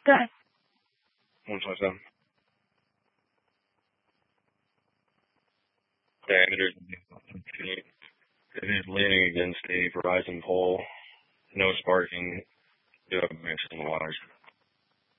Good. 127. Diameter is it is leaning against a Verizon pole. No sparking. Do have a mix in the wires.